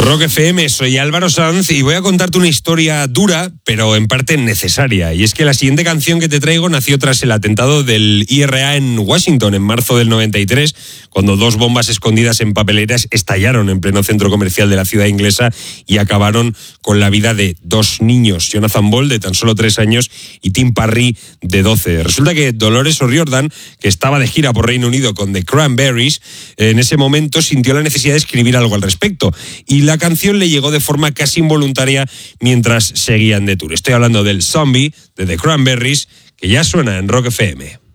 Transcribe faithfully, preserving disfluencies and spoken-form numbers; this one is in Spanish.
Rock F M, soy Álvaro Sanz y voy a contarte una historia dura, pero en parte necesaria. Y es que la siguiente canción que te traigo nació tras el atentado del I R A en Washington en marzo del noventa y tres, cuando dos bombas escondidas en papeleras estallaron en pleno centro comercial de la ciudad inglesa y acabaron con la vida de dos niños, Jonathan Ball, de tan solo tres años, y Tim Parry, de doce. Resulta que Dolores O'Riordan, que estaba de gira por Reino Unido con The Cranberries, en ese momento sintió la necesidad de escribir algo al respecto. Y la canción le llegó de forma casi involuntaria mientras seguían de tour. Estoy hablando del Zombie de The Cranberries, que ya suena en Rock F M.